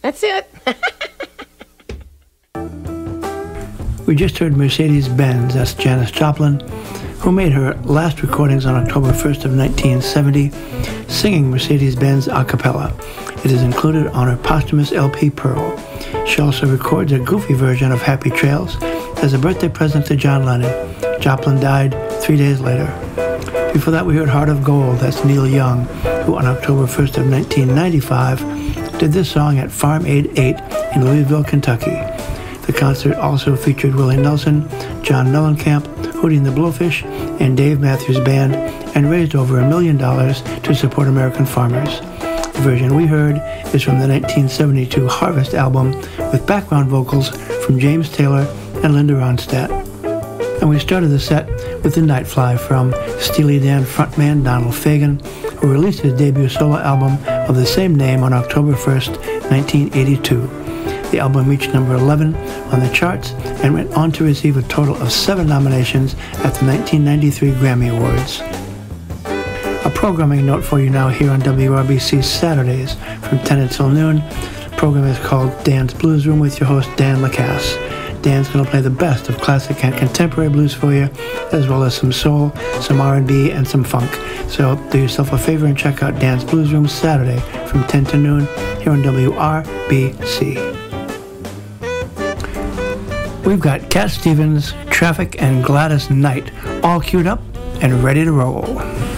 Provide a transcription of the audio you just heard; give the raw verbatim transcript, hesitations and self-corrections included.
That's it. We just heard Mercedes-Benz, that's Janis Joplin, who made her last recordings on October first of nineteen seventy, singing Mercedes-Benz a cappella. It is included on her posthumous L P Pearl. She also records a goofy version of Happy Trails as a birthday present to John Lennon. Joplin died three days later. Before that, we heard Heart of Gold, that's Neil Young, who on October first of nineteen ninety-five did this song at Farm Aid eight in Louisville, Kentucky. The concert also featured Willie Nelson, John Mellencamp, Hootie and the Blowfish, and Dave Matthews Band, and raised over a million dollars to support American farmers. The version we heard is from the nineteen seventy-two Harvest album with background vocals from James Taylor and Linda Ronstadt. And we started the set with The Nightfly from Steely Dan frontman Donald Fagen, who released his debut solo album of the same name on October first, nineteen eighty-two. The album reached number eleven on the charts and went on to receive a total of seven nominations at the nineteen ninety-three Grammy Awards. A programming note for you now here on W R B C Saturdays from ten until noon. The program is called Dan's Blues Room with your host Dan Lacasse. Dan's going to play the best of classic and contemporary blues for you, as well as some soul, some R and B, and some funk. So do yourself a favor and check out Dan's Blues Room Saturday from ten to noon here on W R B C. We've got Cat Stevens, Traffic, and Gladys Knight all queued up and ready to roll.